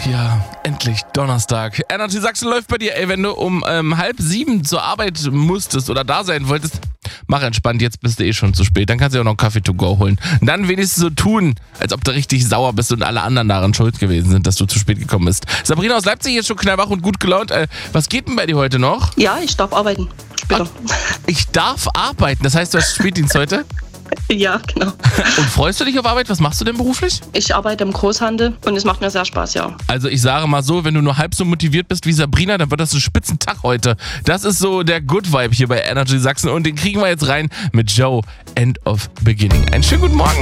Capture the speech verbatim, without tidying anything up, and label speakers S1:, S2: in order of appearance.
S1: ja, endlich Donnerstag. Energy Sachsen läuft bei dir. Ey, wenn du um ähm, halb sieben zur Arbeit musstest oder da sein wolltest, mach entspannt, jetzt bist du eh schon zu spät. Dann kannst du dir auch noch einen Kaffee to go holen. Und dann wenigstens so tun, als ob du richtig sauer bist und alle anderen daran schuld gewesen sind, dass du zu spät gekommen bist. Sabrina aus Leipzig ist schon knallwach und gut gelaunt. Äh, was geht denn bei dir heute noch?
S2: Ja, ich darf arbeiten. Später.
S1: Ich darf arbeiten, das heißt, du hast Spätdienst heute?
S2: Ja, genau.
S1: Und freust du dich auf Arbeit? Was machst du denn beruflich?
S2: Ich arbeite im Großhandel und es macht mir sehr Spaß, ja.
S1: Also ich sage mal so, wenn du nur halb so motiviert bist wie Sabrina, dann wird das ein Spitzentag heute. Das ist so der Good Vibe hier bei Energy Sachsen und den kriegen wir jetzt rein mit Joe, End of Beginning. Einen schönen guten Morgen.